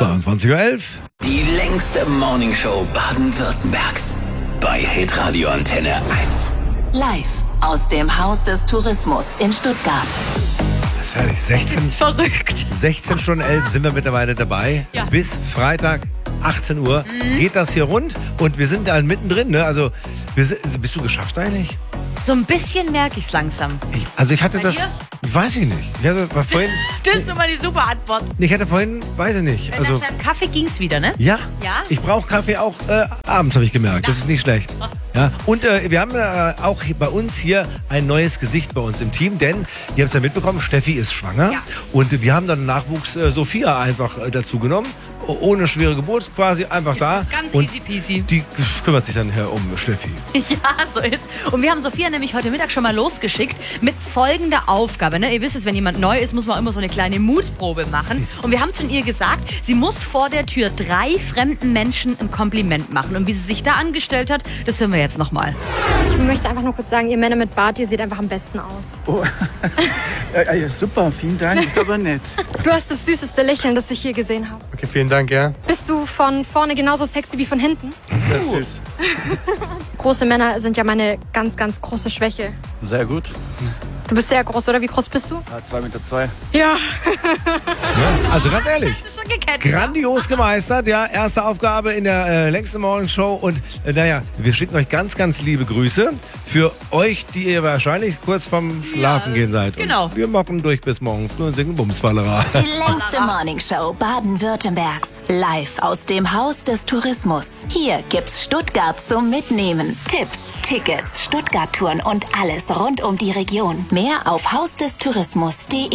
22:11 Uhr. Die längste Morningshow Baden-Württembergs. Bei Hitradio Antenne 1. Live aus dem Haus des Tourismus in Stuttgart. Das ist herrlich. 16, ist verrückt. 16 Stunden 11 sind wir mittlerweile dabei. Ja. Bis Freitag 18 Uhr geht das hier rund. Und wir sind da mittendrin. Ne? Also, bist du geschafft eigentlich? So ein bisschen merke ich es langsam. Ich hatte Bei das... dir? Weiß ich nicht. Ich hatte vorhin... Das ist immer die super Antwort. Ich hatte vorhin... Weiß ich nicht. Also, Nach deinem Kaffee ging es wieder, ne? ja. Ja? Ich brauche Kaffee auch abends, habe ich gemerkt. Das ist nicht schlecht. Ja. Und wir haben auch bei uns hier ein neues Gesicht bei uns im Team, denn ihr habt es ja mitbekommen, Steffi ist schwanger. Ja. Und wir haben dann Nachwuchs Sophia einfach dazu genommen. Ohne schwere Geburt quasi einfach da. Ganz und easy peasy. Die kümmert sich dann um Steffi. Ja, so ist. Und wir haben Sophia nämlich heute Mittag schon mal losgeschickt mit folgender Aufgabe. Ne? Ihr wisst es, wenn jemand neu ist, muss man immer so eine kleine Mutprobe machen. Und wir haben zu ihr gesagt, sie muss vor der Tür 3 fremden Menschen ein Kompliment machen. Und wie sie sich da angestellt hat, das hören wir jetzt nochmal. Ich möchte einfach nur kurz sagen, ihr Männer mit Bart, ihr seht einfach am besten aus. Oh. Ja, super, vielen Dank, ist aber nett. Du hast das süßeste Lächeln, das ich hier gesehen habe. Okay, vielen Dank, ja. Bist du von vorne genauso sexy wie von hinten? Sehr süß. Große Männer sind ja meine ganz, ganz große Schwäche. Sehr gut. Du bist sehr groß, oder? Wie groß bist du? 2,2 Meter. Ja. Also ganz ehrlich. Hast du schon gecatcht? Grandios gemeistert, ja. Erste Aufgabe in der längsten Morningshow. Und naja, wir schicken euch ganz, ganz liebe Grüße für euch, die ihr wahrscheinlich kurz vorm Schlafen gehen seid. genau. Und wir machen durch bis morgen früh und singen Bumsfallera. Die längste Morningshow Baden-Württembergs. Live aus dem Haus des Tourismus. Hier gibt's Stuttgart zum Mitnehmen. Tipps, Tickets, Stuttgart-Touren und alles rund um die Region. Mehr auf hausdestourismus.de.